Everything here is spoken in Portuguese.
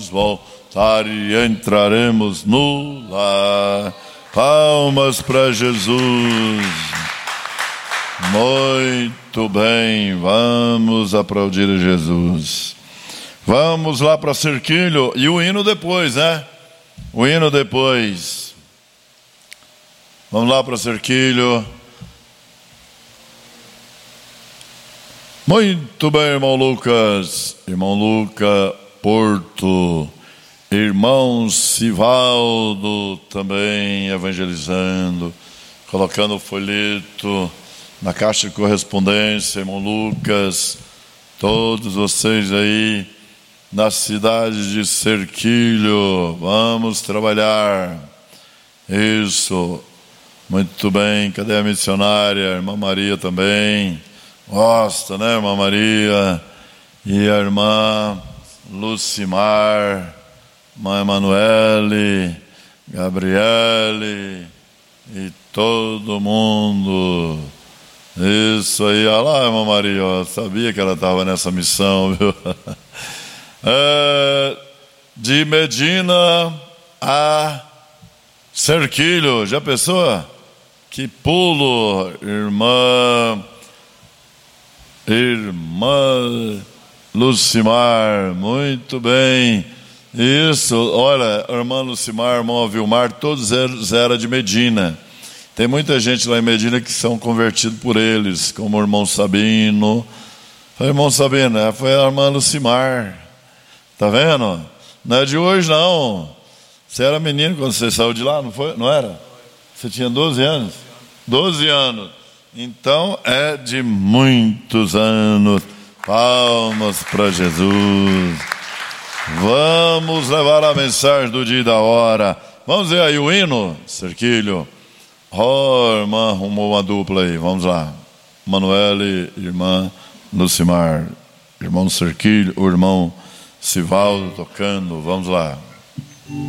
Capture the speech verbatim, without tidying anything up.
voltar e entraremos no lar. Palmas para Jesus. Muito bem, vamos aplaudir a Jesus. Vamos lá para Cerquilho. E o hino depois, né? O hino depois. Vamos lá para Cerquilho. Muito bem, irmão Lucas. Irmão Luca Porto. Irmão Sivaldo também evangelizando. Colocando o folheto na caixa de correspondência. Irmão Lucas. Todos vocês aí na cidade de Cerquilho. Vamos trabalhar. Isso. Muito bem. Cadê a missionária? A irmã Maria também. Gosta, né, irmã Maria? E a irmã Lucimar, irmã Emanuele, Gabriele e todo mundo. Isso aí, olha lá, irmã Maria, eu sabia que ela estava nessa missão, viu? É, de Medina a Cerquilho, já pensou? Que pulo, irmã... Irmã Lucimar, muito bem. Isso, olha, irmã Lucimar, irmão Vilmar, todos eles eram de Medina. Tem muita gente lá em Medina que são convertidos por eles, como o irmão Sabino. Foi o irmão Sabino, foi a irmã Lucimar. Tá vendo? Não é de hoje, não. Você era menino quando você saiu de lá, não foi? Não era? Você tinha doze anos? doze anos. Então é de muitos anos. Palmas para Jesus. Vamos levar a mensagem do dia e da hora. Vamos ver aí o hino, Cerquilho. Oh, irmã, arrumou uma dupla aí. Vamos lá. Manuele, irmã Lucimar. Irmão Cerquilho, o irmão Sivaldo tocando. Vamos lá.